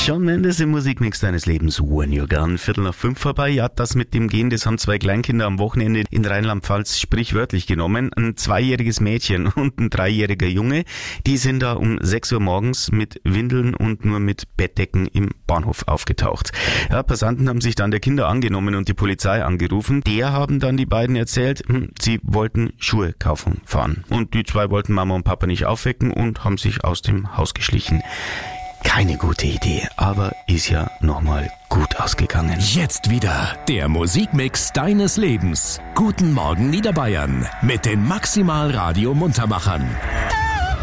Shawn Mendes im Musikmix deines Lebens. When You're Gone, 4:45 vorbei. Ja, das mit dem Gehen, das haben 2 Kleinkinder am Wochenende in Rheinland-Pfalz sprichwörtlich genommen. Ein 2-jähriges Mädchen und ein 3-jähriger Junge. Die sind da um 6 Uhr morgens mit Windeln und nur mit Bettdecken im Bahnhof aufgetaucht. Ja, Passanten haben sich dann der Kinder angenommen und die Polizei angerufen. Der haben dann die beiden erzählt, sie wollten Schuhe kaufen fahren. Und die 2 wollten Mama und Papa nicht aufwecken und haben sich aus dem Haus geschlichen. Keine gute Idee, aber ist ja nochmal gut ausgegangen. Jetzt wieder der Musikmix deines Lebens. Guten Morgen Niederbayern mit den Maximal Radio Muntermachern.